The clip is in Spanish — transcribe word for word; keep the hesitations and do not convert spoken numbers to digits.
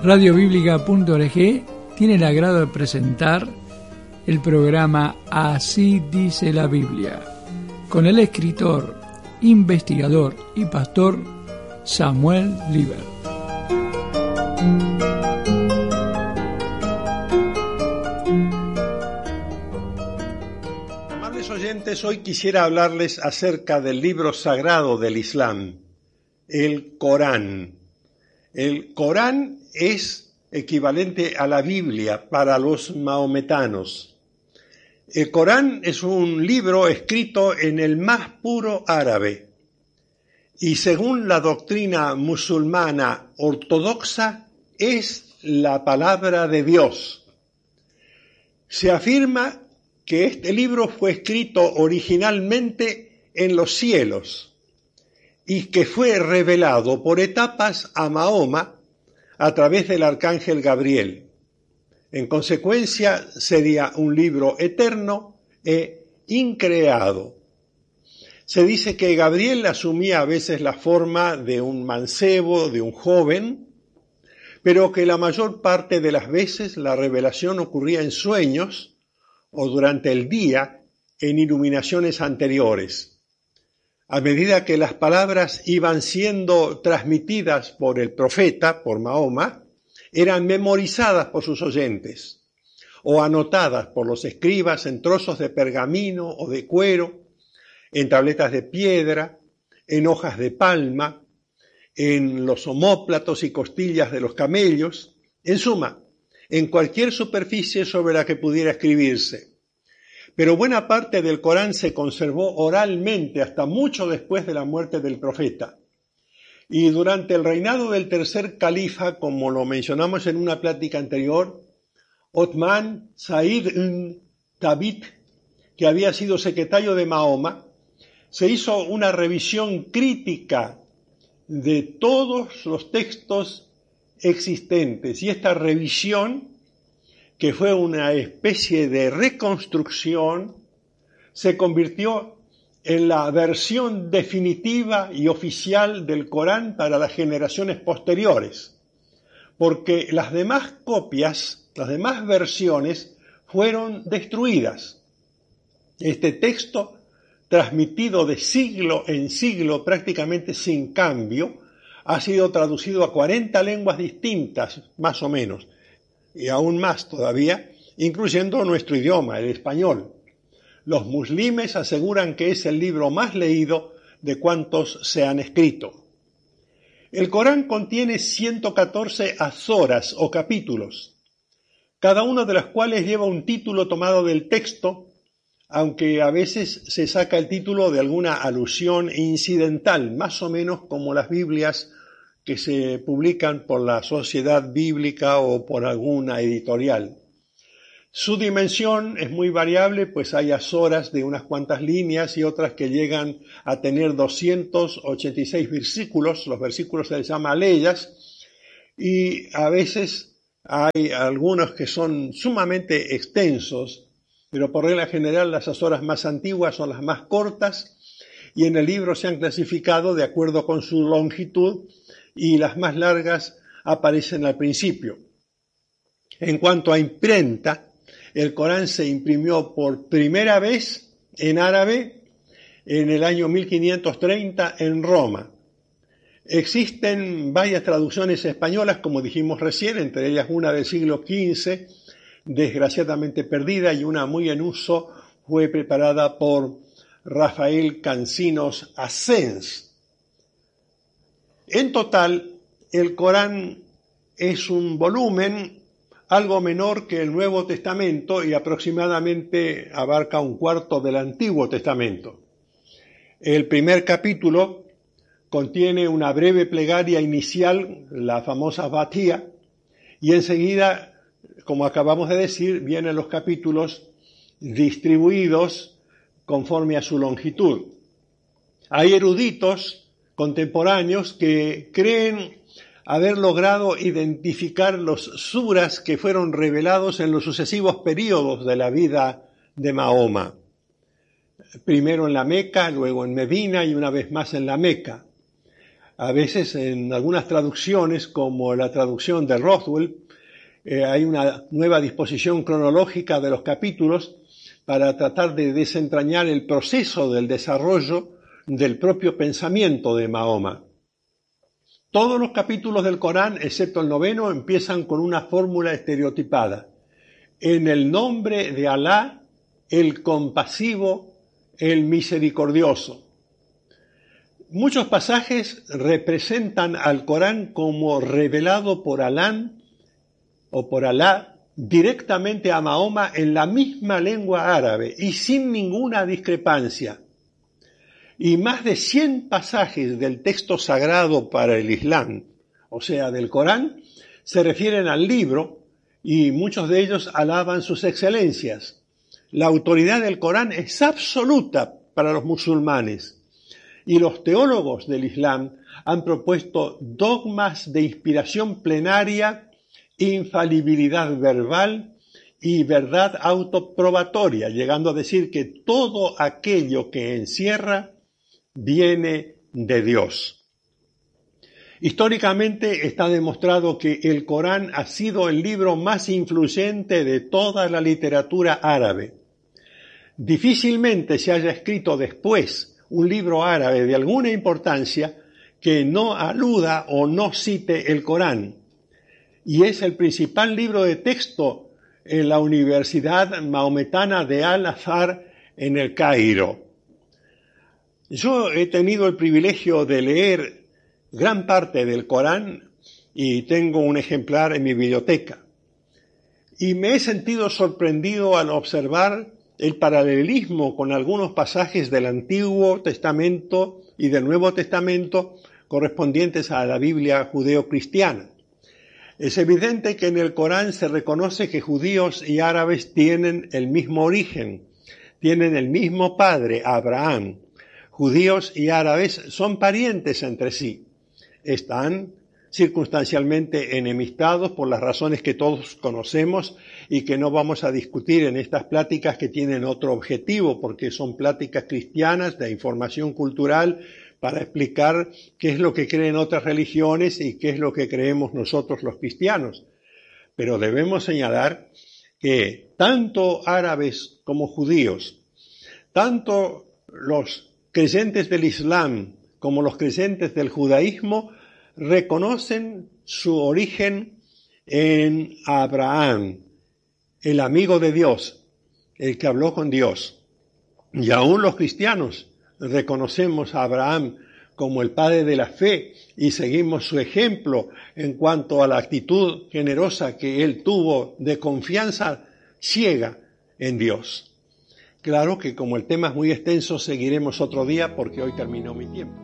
radio bíblica punto org tiene el agrado de presentar el programa Así dice la Biblia, con el escritor, investigador y pastor Samuel Liber. Amables oyentes, hoy quisiera hablarles acerca del libro sagrado del Islam, el Corán. El Corán es equivalente a la Biblia para los mahometanos. El Corán es un libro escrito en el más puro árabe y según la doctrina musulmana ortodoxa es la palabra de Dios. Se afirma que este libro fue escrito originalmente en los cielos y que fue revelado por etapas a Mahoma a través del arcángel Gabriel. En consecuencia, sería un libro eterno e increado. Se dice que Gabriel asumía a veces la forma de un mancebo, de un joven, pero que la mayor parte de las veces la revelación ocurría en sueños o durante el día en iluminaciones anteriores. A medida que las palabras iban siendo transmitidas por el profeta, por Mahoma, eran memorizadas por sus oyentes o anotadas por los escribas en trozos de pergamino o de cuero, en tabletas de piedra, en hojas de palma, en los omóplatos y costillas de los camellos, en suma, en cualquier superficie sobre la que pudiera escribirse. Pero buena parte del Corán se conservó oralmente hasta mucho después de la muerte del profeta. Y durante el reinado del tercer califa, como lo mencionamos en una plática anterior, Othman Said ibn Thabit, que había sido secretario de Mahoma, se hizo una revisión crítica de todos los textos existentes. Y esta revisión, que fue una especie de reconstrucción, se convirtió en la versión definitiva y oficial del Corán para las generaciones posteriores, porque las demás copias, las demás versiones fueron destruidas. Este texto, transmitido de siglo en siglo prácticamente sin cambio, ha sido traducido a cuarenta lenguas distintas, más o menos, y aún más todavía, incluyendo nuestro idioma, el español. Los muslimes aseguran que es el libro más leído de cuantos se han escrito. El Corán contiene ciento catorce azoras o capítulos, cada uno de los cuales lleva un título tomado del texto, aunque a veces se saca el título de alguna alusión incidental, más o menos como las Biblias que se publican por la Sociedad Bíblica o por alguna editorial. Su dimensión es muy variable, pues hay azoras de unas cuantas líneas y otras que llegan a tener doscientos ochenta y seis versículos, los versículos se les llama aleyas, y a veces hay algunos que son sumamente extensos, pero por regla general las azoras más antiguas son las más cortas, y en el libro se han clasificado de acuerdo con su longitud, y las más largas aparecen al principio. En cuanto a imprenta, el Corán se imprimió por primera vez en árabe en el año mil quinientos treinta en Roma. Existen varias traducciones españolas, como dijimos recién, entre ellas una del siglo quince, desgraciadamente perdida, y una muy en uso fue preparada por Rafael Cancinos Asens. En total, el Corán es un volumen algo menor que el Nuevo Testamento y aproximadamente abarca un cuarto del Antiguo Testamento. El primer capítulo contiene una breve plegaria inicial, la famosa Fatihah, y enseguida, como acabamos de decir, vienen los capítulos distribuidos conforme a su longitud. Hay eruditos contemporáneos que creen haber logrado identificar los suras que fueron revelados en los sucesivos períodos de la vida de Mahoma. Primero en la Meca, luego en Medina y una vez más en la Meca. A veces en algunas traducciones, como la traducción de Rothwell, eh, hay una nueva disposición cronológica de los capítulos para tratar de desentrañar el proceso del desarrollo del propio pensamiento de Mahoma. Todos los capítulos del Corán, excepto el noveno, empiezan con una fórmula estereotipada. En el nombre de Alá, el compasivo, el misericordioso. Muchos pasajes representan al Corán como revelado por Alá o por Alá directamente a Mahoma en la misma lengua árabe y sin ninguna discrepancia. Y más de cien pasajes del texto sagrado para el Islam, o sea, del Corán, se refieren al libro y muchos de ellos alaban sus excelencias. La autoridad del Corán es absoluta para los musulmanes y los teólogos del Islam han propuesto dogmas de inspiración plenaria, infalibilidad verbal y verdad autoprobatoria, llegando a decir que todo aquello que encierra viene de Dios. Históricamente está demostrado que el Corán ha sido el libro más influyente de toda la literatura árabe. Difícilmente se haya escrito después un libro árabe de alguna importancia que no aluda o no cite el Corán. Y es el principal libro de texto en la Universidad Mahometana de Al-Azhar en el Cairo. Yo he tenido el privilegio de leer gran parte del Corán y tengo un ejemplar en mi biblioteca. Y me he sentido sorprendido al observar el paralelismo con algunos pasajes del Antiguo Testamento y del Nuevo Testamento correspondientes a la Biblia judeo-cristiana. Es evidente que en el Corán se reconoce que judíos y árabes tienen el mismo origen, tienen el mismo padre, Abraham. Judíos y árabes son parientes entre sí. Están circunstancialmente enemistados por las razones que todos conocemos y que no vamos a discutir en estas pláticas que tienen otro objetivo, porque son pláticas cristianas de información cultural para explicar qué es lo que creen otras religiones y qué es lo que creemos nosotros los cristianos. Pero debemos señalar que tanto árabes como judíos, tanto los creyentes del Islam como los creyentes del judaísmo reconocen su origen en Abraham, el amigo de Dios, el que habló con Dios. Y aún los cristianos reconocemos a Abraham como el padre de la fe y seguimos su ejemplo en cuanto a la actitud generosa que él tuvo de confianza ciega en Dios. Claro que como el tema es muy extenso, seguiremos otro día porque hoy terminó mi tiempo.